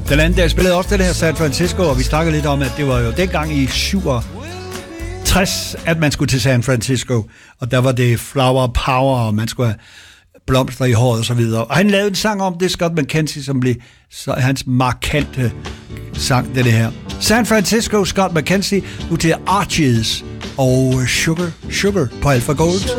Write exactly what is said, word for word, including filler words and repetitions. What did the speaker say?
Den anden dag spillede også det her San Francisco, og vi snakkede lidt om, at det var jo dengang i syvogtres, at man skulle til San Francisco, og der var det Flower Power, og man skulle have blomster i håret og så videre. Og han lavede en sang om det, Scott McKenzie, som blev så, hans markante sang, det, det her. San Francisco, Scott McKenzie, nu til Archies og Sugar, Sugar på Alpha Gold.